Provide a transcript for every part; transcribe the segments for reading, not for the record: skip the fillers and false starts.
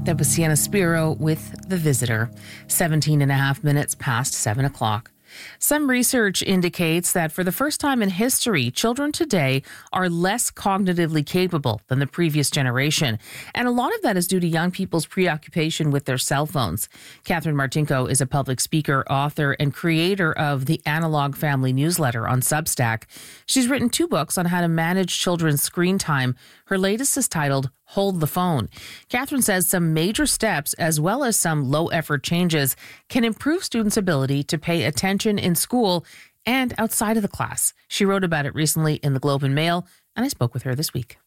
That was Sienna Spiro with The Visitor, 17 and a half minutes past 7 o'clock. Some research indicates that for the first time in history, children today are less cognitively capable than the previous generation. And a lot of that is due to young people's preoccupation with their cell phones. Catherine Martinko is a public speaker, author, and creator of the Analog Family newsletter on Substack. She's written 2 books on how to manage children's screen time. Her latest is titled Hold the Phone. Catherine says some major steps, as well as some low-effort changes, can improve students' ability to pay attention in school and outside of the class. She wrote about it recently in the Globe and Mail, and I spoke with her this week.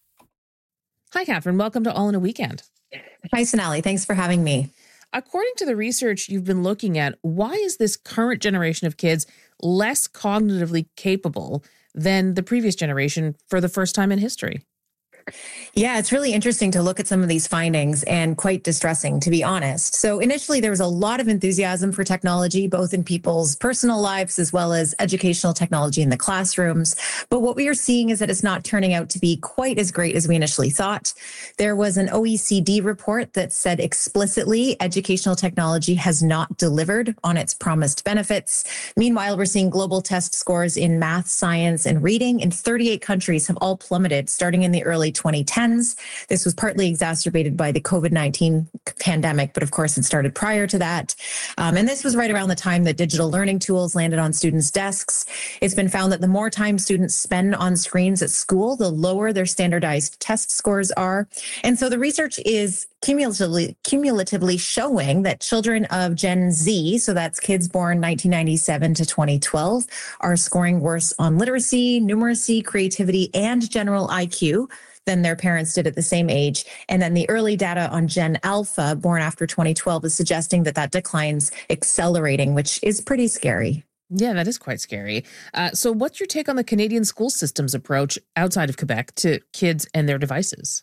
Hi, Catherine. Welcome to All in a Weekend. Hi, Sonali. Thanks for having me. According to the research you've been looking at, why is this current generation of kids less cognitively capable than the previous generation for the first time in history? Yeah, it's really interesting to look at some of these findings and quite distressing, to be honest. So initially, there was a lot of enthusiasm for technology, both in people's personal lives as well as educational technology in the classrooms. But what we are seeing is that it's not turning out to be quite as great as we initially thought. There was an OECD report that said explicitly educational technology has not delivered on its promised benefits. Meanwhile, we're seeing global test scores in math, science, and reading in 38 countries have all plummeted starting in the early 2010s. This was partly exacerbated by the COVID-19 pandemic, but of course it started prior to that. And this was right around the time that digital learning tools landed on students' desks. It's been found that the more time students spend on screens at school, the lower their standardized test scores are. And so the research is cumulatively showing that children of Gen Z, so that's kids born 1997 to 2012, are scoring worse on literacy, numeracy, creativity, and general IQ than their parents did at the same age. And then the early data on Gen Alpha, born after 2012, is suggesting that decline's accelerating, which is pretty scary. Yeah, that is quite scary. So what's your take on the Canadian school system's approach outside of Quebec to kids and their devices?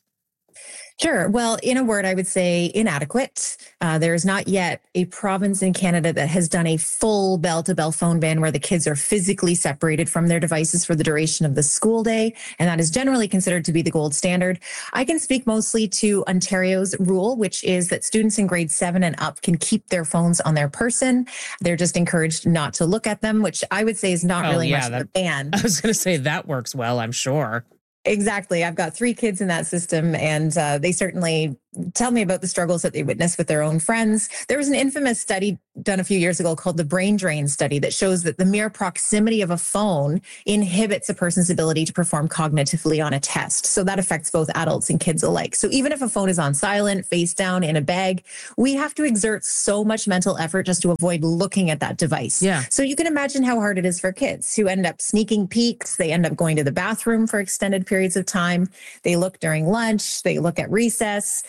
Sure. Well, in a word, I would say inadequate. There is not yet a province in Canada that has done a full bell-to-bell phone ban where the kids are physically separated from their devices for the duration of the school day. And that is generally considered to be the gold standard. I can speak mostly to Ontario's rule, which is that students in grade 7 and up can keep their phones on their person. They're just encouraged not to look at them, which I would say is not much of a ban. I was going to say that works well, I'm sure. Exactly. I've got 3 kids in that system, and they certainly tell me about the struggles that they witness with their own friends. There was an infamous study done a few years ago called the brain drain study that shows that the mere proximity of a phone inhibits a person's ability to perform cognitively on a test. So that affects both adults and kids alike. So even if a phone is on silent, face down, in a bag, we have to exert so much mental effort just to avoid looking at that device. Yeah. So you can imagine how hard it is for kids who end up sneaking peeks. They end up going to the bathroom for extended periods of time. They look during lunch. They look at recess.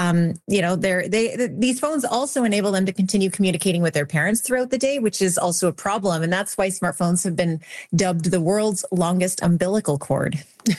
These phones also enable them to continue communicating with their parents throughout the day, which is also a problem. And that's why smartphones have been dubbed the world's longest umbilical cord.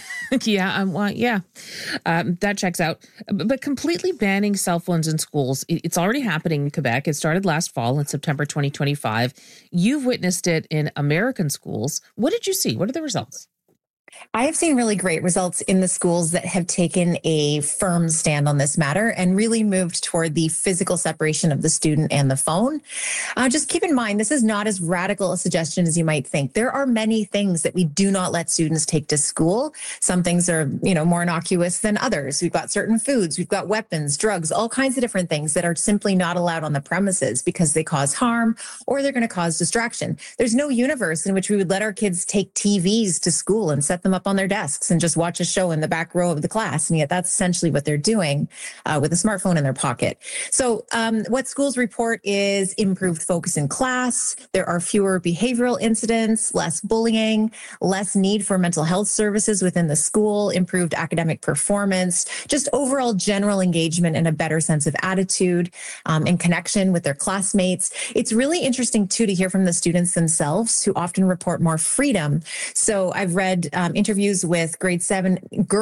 That checks out. But completely banning cell phones in schools, it's already happening in Quebec. It started last fall in September 2025. You've witnessed it in American schools. What did you see? What are the results? I have seen really great results in the schools that have taken a firm stand on this matter and really moved toward the physical separation of the student and the phone. Just keep in mind, this is not as radical a suggestion as you might think. There are many things that we do not let students take to school. Some things are, more innocuous than others. We've got certain foods, we've got weapons, drugs, all kinds of different things that are simply not allowed on the premises because they cause harm or they're going to cause distraction. There's no universe in which we would let our kids take TVs to school and set them up on their desks and just watch a show in the back row of the class. And yet that's essentially what they're doing with a smartphone in their pocket. So what schools report is improved focus in class. There are fewer behavioral incidents, less bullying, less need for mental health services within the school, improved academic performance, just overall general engagement and a better sense of attitude and connection with their classmates. It's really interesting, too, to hear from the students themselves who often report more freedom. So I've read interviews with grade 7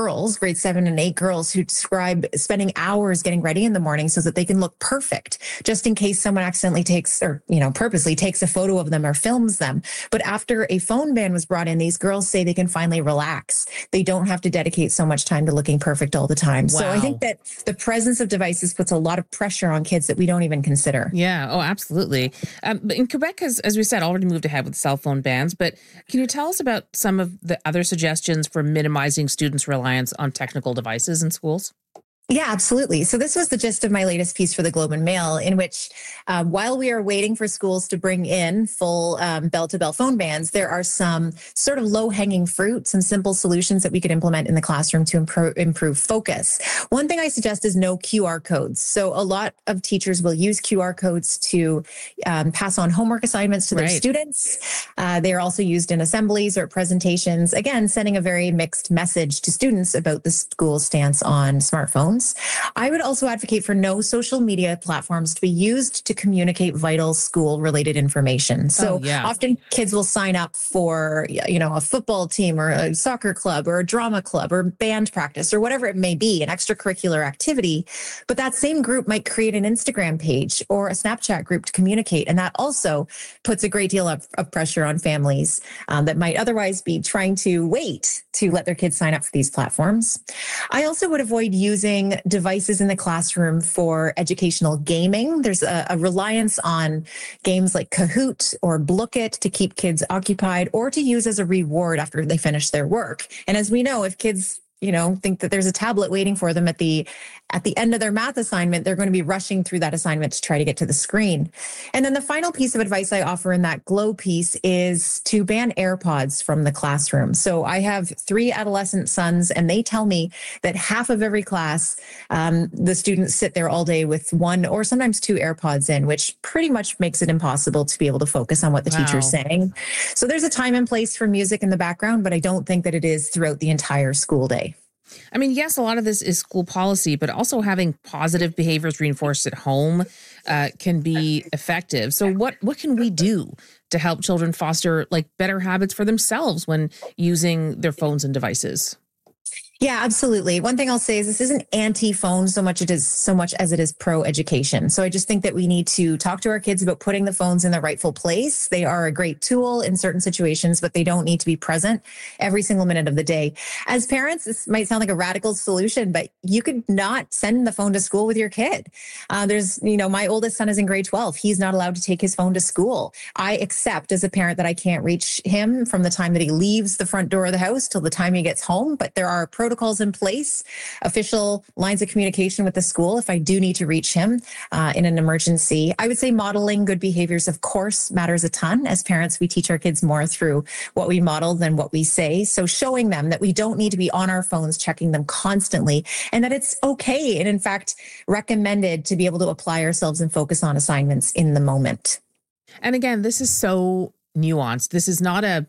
and 8 girls who describe spending hours getting ready in the morning so that they can look perfect, just in case someone accidentally takes or, purposely takes a photo of them or films them. But after a phone ban was brought in, these girls say they can finally relax. They don't have to dedicate so much time to looking perfect all the time. Wow. So I think that the presence of devices puts a lot of pressure on kids that we don't even consider. Yeah. Oh, absolutely. But in Quebec has, as we said, already moved ahead with cell phone bans. But can you tell us about some of the other suggestions for minimizing students' reliance on technical devices in schools? Yeah, absolutely. So this was the gist of my latest piece for the Globe and Mail, in which while we are waiting for schools to bring in full bell-to-bell phone bans, there are some sort of low-hanging fruit, some simple solutions that we could implement in the classroom to improve focus. One thing I suggest is no QR codes. So a lot of teachers will use QR codes to pass on homework assignments to their students. They are also used in assemblies or presentations, again, sending a very mixed message to students about the school's stance on smartphones. I would also advocate for no social media platforms to be used to communicate vital school-related information. So often kids will sign up for, a football team or a soccer club or a drama club or band practice or whatever it may be, an extracurricular activity. But that same group might create an Instagram page or a Snapchat group to communicate. And that also puts a great deal of pressure on families that might otherwise be trying to wait to let their kids sign up for these platforms. I also would avoid using devices in the classroom for educational gaming. There's a reliance on games like Kahoot or Blookit to keep kids occupied or to use as a reward after they finish their work. And as we know, if kids think that there's a tablet waiting for them at the end of their math assignment, they're going to be rushing through that assignment to try to get to the screen. And then the final piece of advice I offer in that Glow piece is to ban AirPods from the classroom. So I have 3 adolescent sons, and they tell me that half of every class, the students sit there all day with 1 or sometimes 2 AirPods in, which pretty much makes it impossible to be able to focus on what the teacher's saying. So there's a time and place for music in the background, but I don't think that it is throughout the entire school day. I mean, yes, a lot of this is school policy, but also having positive behaviors reinforced at home can be effective. So what can we do to help children foster better habits for themselves when using their phones and devices? Yeah, absolutely. One thing I'll say is this isn't anti-phone so much as it is pro-education. So I just think that we need to talk to our kids about putting the phones in the rightful place. They are a great tool in certain situations, but they don't need to be present every single minute of the day. As parents, this might sound like a radical solution, but you could not send the phone to school with your kid. My oldest son is in grade 12. He's not allowed to take his phone to school. I accept as a parent that I can't reach him from the time that he leaves the front door of the house till the time he gets home, but there are protocols in place, official lines of communication with the school if I do need to reach him in an emergency. I would say modeling good behaviors, of course, matters a ton. As parents, we teach our kids more through what we model than what we say. So showing them that we don't need to be on our phones, checking them constantly, and that it's okay and in fact recommended to be able to apply ourselves and focus on assignments in the moment. And again, this is so nuanced. This is not a,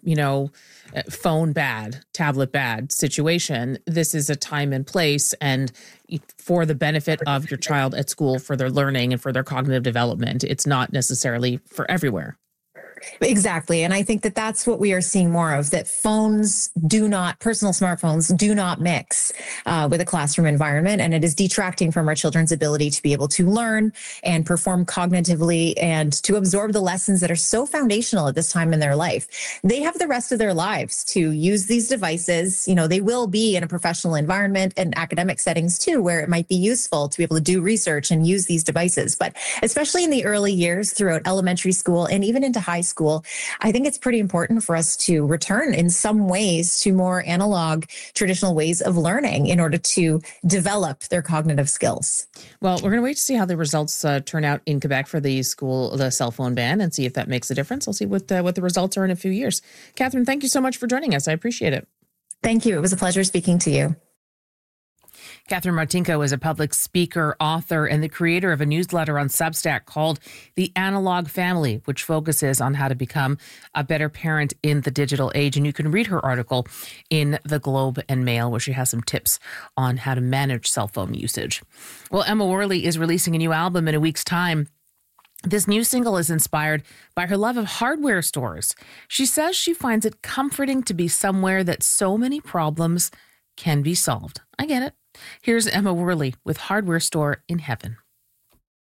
phone bad, tablet bad situation. This is a time and place and for the benefit of your child at school, for their learning and for their cognitive development. It's not necessarily for everywhere. Exactly. And I think that that's what we are seeing more of, that personal smartphones do not mix with a classroom environment. And it is detracting from our children's ability to be able to learn and perform cognitively and to absorb the lessons that are so foundational at this time in their life. They have the rest of their lives to use these devices. They will be in a professional environment and academic settings too, where it might be useful to be able to do research and use these devices. But especially in the early years throughout elementary school and even into high school, I think it's pretty important for us to return in some ways to more analog, traditional ways of learning in order to develop their cognitive skills. Well, we're going to wait to see how the results turn out in Quebec for the cell phone ban and see if that makes a difference. We'll see what the results are in a few years. Catherine, thank you so much for joining us. I appreciate it. Thank you. It was a pleasure speaking to you. Catherine Martinko is a public speaker, author, and the creator of a newsletter on Substack called The Analog Family, which focuses on how to become a better parent in the digital age. And you can read her article in the Globe and Mail, where she has some tips on how to manage cell phone usage. Well, Emma Worley is releasing a new album in a week's time. This new single is inspired by her love of hardware stores. She says she finds it comforting to be somewhere that so many problems can be solved. I get it. Here's Emma Worley with Hardware Store in Heaven.